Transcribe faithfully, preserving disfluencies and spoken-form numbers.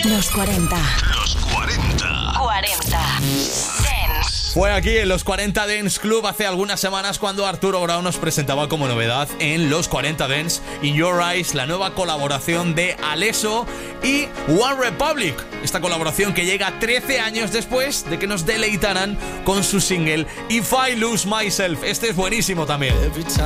Los cuarenta. Los cuarenta. cuarenta. Dance. Fue aquí en los cuarenta Dance Club hace algunas semanas cuando Arturo Grau nos presentaba como novedad en los cuarenta Dance In Your Eyes, la nueva colaboración de Alesso y One Republic. Esta colaboración que llega trece años después de que nos deleitaran con su single If I Lose Myself. Este es buenísimo también.